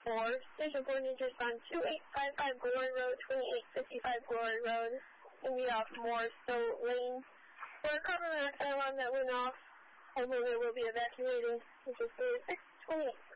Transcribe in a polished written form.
Station coordinators on 2855 Glory Road, 2855 Glory Road. And we off Morristow Lane. For a carbon monoxide alarm that went off, homeowner will be evacuating, which is 628.